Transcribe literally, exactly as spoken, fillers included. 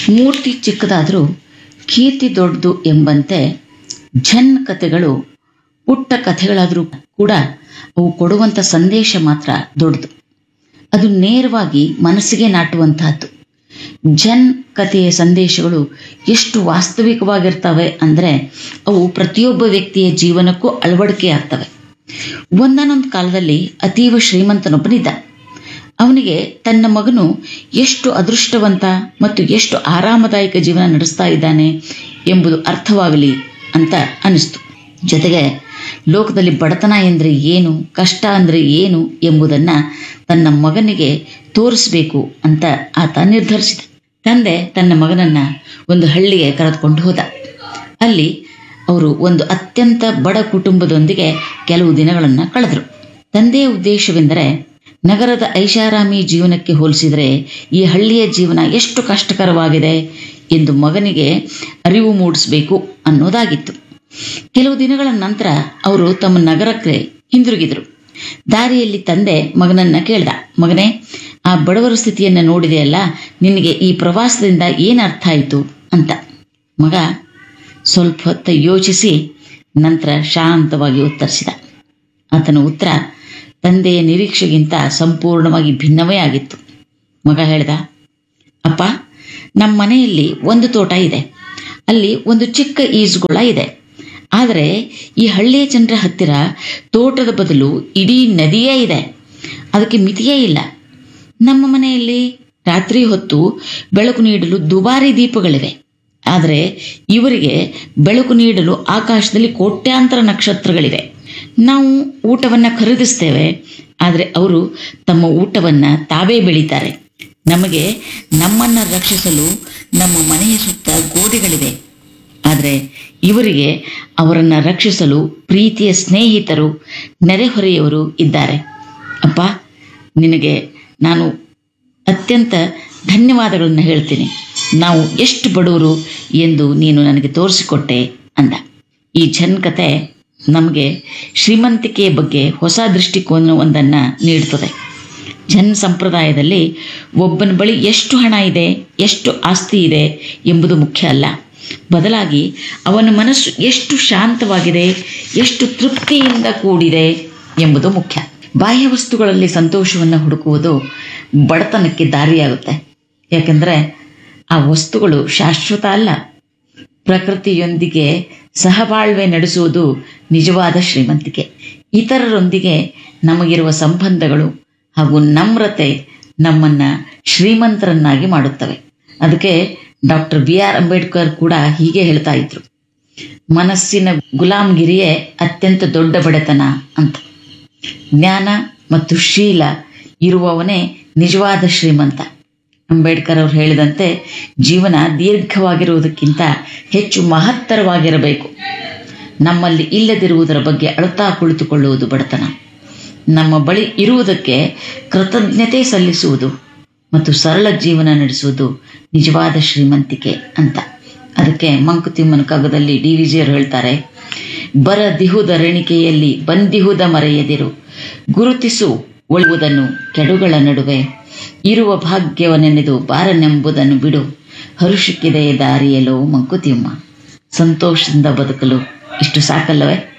ಮೂರ್ತಿ ಚಿಕ್ಕದಾದರೂ ಕೀರ್ತಿ ದೊಡ್ಡದು ಎಂಬಂತೆ ಝೆನ್ ಕಥೆಗಳು ಪುಟ್ಟ ಕಥೆಗಳಾದರೂ ಕೂಡ ಅವು ಕೊಡುವಂಥ ಸಂದೇಶ ಮಾತ್ರ ದೊಡ್ಡದು. ಅದು ನೇರವಾಗಿ ಮನಸ್ಸಿಗೆ ನಾಟುವಂತಹದ್ದು. ಝೆನ್ ಕಥೆಯ ಸಂದೇಶಗಳು ಎಷ್ಟು ವಾಸ್ತವಿಕವಾಗಿರ್ತವೆ ಅಂದರೆ ಅವು ಪ್ರತಿಯೊಬ್ಬ ವ್ಯಕ್ತಿಯ ಜೀವನಕ್ಕೂ ಅಳವಡಿಕೆ ಆಗ್ತವೆ. ಒಂದಾನೊಂದು ಕಾಲದಲ್ಲಿ ಅತೀವ ಶ್ರೀಮಂತನೊಬ್ಬನಿದ್ದ. ಅವನಿಗೆ ತನ್ನ ಮಗನು ಎಷ್ಟು ಅದೃಷ್ಟವಂತ ಮತ್ತು ಎಷ್ಟು ಆರಾಮದಾಯಕ ಜೀವನ ನಡೆಸ್ತಾ ಇದ್ದಾನೆ ಎಂಬುದು ಅರ್ಥವಾಗಲಿ ಅಂತ ಅನಿಸ್ತು. ಜೊತೆಗೆ ಲೋಕದಲ್ಲಿ ಬಡತನ ಎಂದರೆ ಏನು, ಕಷ್ಟ ಅಂದರೆ ಏನು ಎಂಬುದನ್ನು ತನ್ನ ಮಗನಿಗೆ ತೋರಿಸಬೇಕು ಅಂತ ಆತ ನಿರ್ಧರಿಸಿದ. ತಂದೆ ತನ್ನ ಮಗನನ್ನು ಒಂದು ಹಳ್ಳಿಗೆ ಕರೆದುಕೊಂಡು ಹೋದ. ಅಲ್ಲಿ ಅವರು ಒಂದು ಅತ್ಯಂತ ಬಡ ಕುಟುಂಬದೊಂದಿಗೆ ಕೆಲವು ದಿನಗಳನ್ನು ಕಳೆದರು. ತಂದೆಯ ಉದ್ದೇಶವೆಂದರೆ ನಗರದ ಐಷಾರಾಮಿ ಜೀವನಕ್ಕೆ ಹೋಲಿಸಿದರೆ ಈ ಹಳ್ಳಿಯ ಜೀವನ ಎಷ್ಟು ಕಷ್ಟಕರವಾಗಿದೆ ಎಂದು ಮಗನಿಗೆ ಅರಿವು ಮೂಡಿಸಬೇಕು ಅನ್ನೋದಾಗಿತ್ತು. ಕೆಲವು ದಿನಗಳ ನಂತರ ಅವರು ತಮ್ಮ ನಗರಕ್ಕೆ ಹಿಂದಿರುಗಿದರು. ದಾರಿಯಲ್ಲಿ ತಂದೆ ಮಗನನ್ನ ಕೇಳ್ದ, ಮಗನೇ, ಆ ಬಡವರ ಸ್ಥಿತಿಯನ್ನು ನೋಡಿದೆಯಲ್ಲ, ನಿನಗೆ ಈ ಪ್ರವಾಸದಿಂದ ಏನು ಅರ್ಥ ಆಯಿತು ಅಂತ. ಮಗ ಸ್ವಲ್ಪ ಹೊತ್ತು ಯೋಚಿಸಿ ನಂತರ ಶಾಂತವಾಗಿ ಉತ್ತರಿಸಿದ. ಆತನ ಉತ್ತರ ತಂದೆಯ ನಿರೀಕ್ಷೆಗಿಂತ ಸಂಪೂರ್ಣವಾಗಿ ಭಿನ್ನವೇ ಆಗಿತ್ತು. ಮಗ ಹೇಳ್ದ, ಅಪ್ಪ, ನಮ್ಮ ಮನೆಯಲ್ಲಿ ಒಂದು ತೋಟ ಇದೆ. ಅಲ್ಲಿ ಒಂದು ಚಿಕ್ಕ ಈಜುಗೊಳ ಇದೆ. ಆದರೆ ಈ ಹಳ್ಳಿಯ ಜನರ ಹತ್ತಿರ ತೋಟದ ಬದಲು ಇಡೀ ನದಿಯೇ ಇದೆ. ಅದಕ್ಕೆ ಮಿತಿಯೇ ಇಲ್ಲ. ನಮ್ಮ ಮನೆಯಲ್ಲಿ ರಾತ್ರಿ ಹೊತ್ತು ಬೆಳಕು ನೀಡಲು ದುಬಾರಿ ದೀಪಗಳಿವೆ. ಆದರೆ ಇವರಿಗೆ ಬೆಳಕು ನೀಡಲು ಆಕಾಶದಲ್ಲಿ ಕೋಟ್ಯಾಂತರ ನಕ್ಷತ್ರಗಳಿವೆ. ನಾವು ಊಟವನ್ನು ಖರೀದಿಸ್ತೇವೆ, ಆದರೆ ಅವರು ತಮ್ಮ ಊಟವನ್ನು ತಾವೇ ಬೆಳೀತಾರೆ. ನಮಗೆ ನಮ್ಮನ್ನು ರಕ್ಷಿಸಲು ನಮ್ಮ ಮನೆಯ ಸುತ್ತ ಗೋಡೆಗಳಿವೆ, ಆದರೆ ಇವರಿಗೆ ಅವರನ್ನು ರಕ್ಷಿಸಲು ಪ್ರೀತಿಯ ಸ್ನೇಹಿತರು, ನೆರೆಹೊರೆಯವರು ಇದ್ದಾರೆ. ಅಪ್ಪ, ನಿನಗೆ ನಾನು ಅತ್ಯಂತ ಧನ್ಯವಾದಗಳನ್ನು ಹೇಳ್ತೀನಿ. ನಾವು ಎಷ್ಟು ಬಡವರು ಎಂದು ನೀನು ನನಗೆ ತೋರಿಸಿಕೊಟ್ಟೆ ಅಂದ. ಈ ಝೆನ್ ಕತೆ ನಮಗೆ ಶ್ರೀಮಂತಿಕೆಯ ಬಗ್ಗೆ ಹೊಸ ದೃಷ್ಟಿಕೋನವೊಂದನ್ನು ನೀಡುತ್ತದೆ. ಝೆನ್ ಸಂಪ್ರದಾಯದಲ್ಲಿ ಒಬ್ಬನ ಬಳಿ ಎಷ್ಟು ಹಣ ಇದೆ, ಎಷ್ಟು ಆಸ್ತಿ ಇದೆ ಎಂಬುದು ಮುಖ್ಯ ಅಲ್ಲ. ಬದಲಾಗಿ ಅವನ ಮನಸ್ಸು ಎಷ್ಟು ಶಾಂತವಾಗಿದೆ, ಎಷ್ಟು ತೃಪ್ತಿಯಿಂದ ಕೂಡಿದೆ ಎಂಬುದು ಮುಖ್ಯ. ಬಾಹ್ಯ ವಸ್ತುಗಳಲ್ಲಿ ಸಂತೋಷವನ್ನು ಹುಡುಕುವುದು ಬಡತನಕ್ಕೆ ದಾರಿಯಾಗುತ್ತೆ. ಯಾಕೆಂದರೆ ಆ ವಸ್ತುಗಳು ಶಾಶ್ವತ ಅಲ್ಲ. ಪ್ರಕೃತಿಯೊಂದಿಗೆ ಸಹಬಾಳ್ವೆ ನಡೆಸುವುದು ನಿಜವಾದ ಶ್ರೀಮಂತಿಕೆ. ಇತರರೊಂದಿಗೆ ನಮಗಿರುವ ಸಂಬಂಧಗಳು ಹಾಗೂ ನಮ್ರತೆ ನಮ್ಮನ್ನು ಶ್ರೀಮಂತರನ್ನಾಗಿ ಮಾಡುತ್ತವೆ. ಅದಕ್ಕೆ ಡಾಕ್ಟರ್ ಬಿ ಆರ್ ಅಂಬೇಡ್ಕರ್ ಕೂಡ ಹೀಗೆ ಹೇಳ್ತಾ ಇದ್ರು, ಮನಸ್ಸಿನ ಗುಲಾಮಗಿರಿಯೇ ಅತ್ಯಂತ ದೊಡ್ಡ ಬಡತನ ಅಂತ. ಜ್ಞಾನ ಮತ್ತು ಶೀಲ ಇರುವವನೇ ನಿಜವಾದ ಶ್ರೀಮಂತ. ಅಂಬೇಡ್ಕರ್ ಅವರು ಹೇಳಿದಂತೆ ಜೀವನ ದೀರ್ಘವಾಗಿರುವುದಕ್ಕಿಂತ ಹೆಚ್ಚು ಮಹತ್ತರವಾಗಿರಬೇಕು. ನಮ್ಮಲ್ಲಿ ಇಲ್ಲದಿರುವುದರ ಬಗ್ಗೆ ಅಳುತ್ತಾ ಕುಳಿತುಕೊಳ್ಳುವುದು ಬಡತನ. ನಮ್ಮ ಬಳಿ ಇರುವುದಕ್ಕೆ ಕೃತಜ್ಞತೆ ಸಲ್ಲಿಸುವುದು ಮತ್ತು ಸರಳ ಜೀವನ ನಡೆಸುವುದು ನಿಜವಾದ ಶ್ರೀಮಂತಿಕೆ ಅಂತ. ಅದಕ್ಕೆ ಮಂಕುತಿಮ್ಮನ ಕಗ್ಗದಲ್ಲಿ ಡಿ ವಿ ಜಿಯವರು ಹೇಳ್ತಾರೆ, ಬರದಿಹುದ ರೆಣಿಕೆಯಲ್ಲಿ ಬಂದಿಹುದ ಮರೆಯದಿರು, ಗುರುತಿಸು ಒಳುವುದನ್ನು ಕೆಡುಗಳ ನಡುವೆ, ಇರುವ ಭಾಗ್ಯವನೆನೆದು ಬಾರನೆಂಬುದನ್ನು ಬಿಡು, ಹರುಷಕ್ಕಿದೆ ದಾರಿಯಲೋ ಮಂಕುತಿಮ್ಮ. ಸಂತೋಷದಿಂದ ಬದುಕಲು ಇಷ್ಟು ಸಾಕಲ್ಲವೇ?